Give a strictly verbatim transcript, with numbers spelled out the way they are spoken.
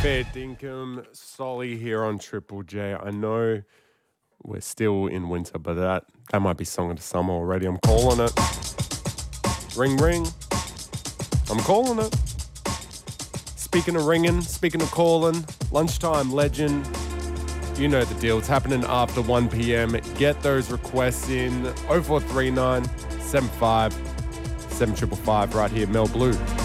Fair dinkum, Solly here on Triple J. I know we're still in winter, but that, that might be song of the summer already. I'm calling it. Ring, ring. I'm calling it. Speaking of ringing, speaking of calling, lunchtime legend. You know the deal. It's happening after one p.m. Get those requests in oh four three nine, seven five, seven five five right here, Mel Blue.